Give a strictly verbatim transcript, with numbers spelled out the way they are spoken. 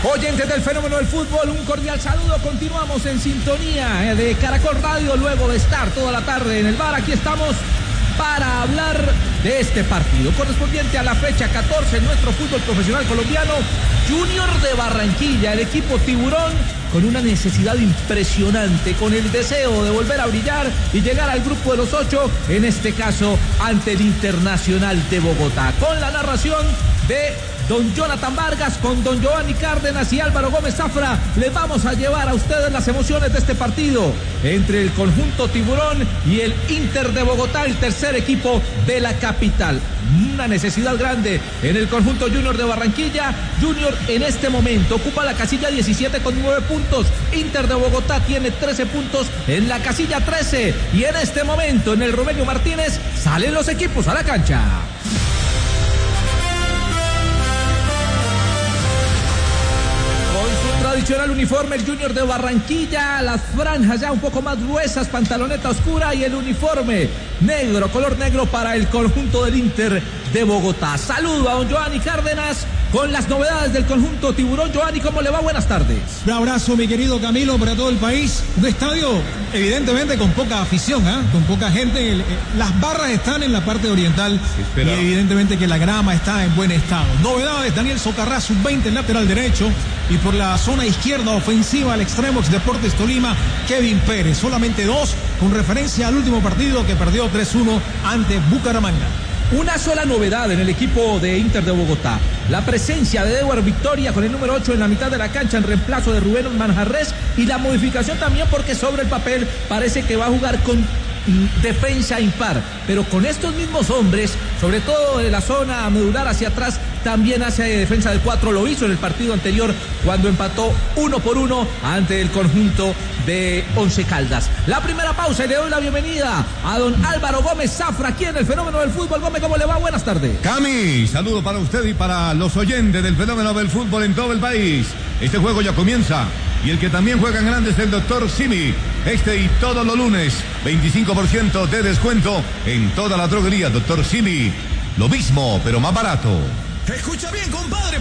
Oyentes del fenómeno del fútbol, un cordial saludo. Continuamos en sintonía de Caracol Radio luego de estar toda la tarde en el bar. Aquí estamos para hablar de este partido correspondiente a la fecha catorce en nuestro fútbol profesional colombiano. Junior de Barranquilla, el equipo tiburón, con una necesidad impresionante, con el deseo de volver a brillar y llegar al grupo de los ocho, en este caso ante el Internacional de Bogotá. Con la narración de don Jonathan Vargas, con don Giovanni Cárdenas y Álvaro Gómez Zafra, les vamos a llevar a ustedes las emociones de este partido entre el conjunto tiburón y el Inter de Bogotá, el tercer equipo de la capital. Una necesidad grande en el conjunto Junior de Barranquilla. Junior en este momento ocupa la casilla diecisiete con nueve puntos. Inter de Bogotá tiene trece puntos en la casilla trece. Y en este momento en el Romelio Martínez salen los equipos a la cancha. Tradicional uniforme, el Junior de Barranquilla, las franjas ya un poco más gruesas, pantaloneta oscura y el uniforme negro, color negro para el conjunto del Inter de Bogotá. Saludo a don Giovanni Cárdenas con las novedades del conjunto tiburón. Giovanni, ¿cómo le va? Buenas tardes. Un abrazo, mi querido Camilo, para todo el país. Un estadio evidentemente con poca afición, ¿eh? con poca gente. El, eh, las barras están en la parte oriental y evidentemente que la grama está en buen estado. Novedades, Daniel Socarrá, sub veinte, lateral derecho, y por la zona izquierda ofensiva al extremo ex Deportes Tolima, Kevin Pérez. Solamente dos, con referencia al último partido que perdió tres uno ante Bucaramanga. Una sola novedad en el equipo de Inter de Bogotá: la presencia de Edward Victoria con el número ocho en la mitad de la cancha en reemplazo de Rubén Manjarrés, y la modificación también porque sobre el papel parece que va a jugar con defensa impar, pero con estos mismos hombres, sobre todo de la zona medular hacia atrás, también hace defensa del cuatro. Lo hizo en el partido anterior cuando empató uno por uno ante el conjunto de Once Caldas. La primera pausa y le doy la bienvenida a don Álvaro Gómez Zafra aquí en el fenómeno del fútbol. Gómez, ¿cómo le va? Buenas tardes. Cami, saludo para usted y para los oyentes del fenómeno del fútbol en todo el país. Este juego ya comienza y el que también juega en grande es el doctor Simi. Este y todos los lunes, veinticinco por ciento de descuento en toda la droguería. doctor Simi, lo mismo pero más barato. Escucha bien, compadre.